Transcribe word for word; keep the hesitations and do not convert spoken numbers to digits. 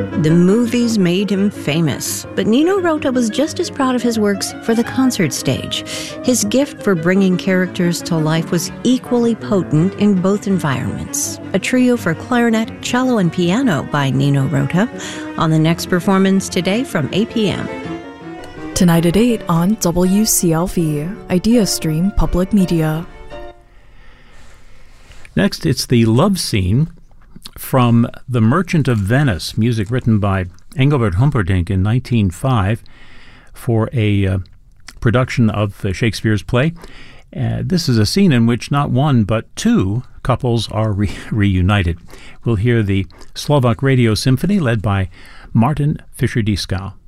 The movies made him famous, but Nino Rota was just as proud of his works for the concert stage. His gift for bringing characters to life was equally potent in both environments. A trio for clarinet, cello, and piano by Nino Rota on the next performance today from eight p.m. Tonight at eight on W C L V, Idea Stream Public Media. Next, it's the love scene from The Merchant of Venice, music written by Engelbert Humperdinck in nineteen oh five for a uh, production of uh, Shakespeare's play. Uh, this is a scene in which not one but two couples are re- reunited. We'll hear the Slovak Radio Symphony led by Martin Fischer-Dieskau.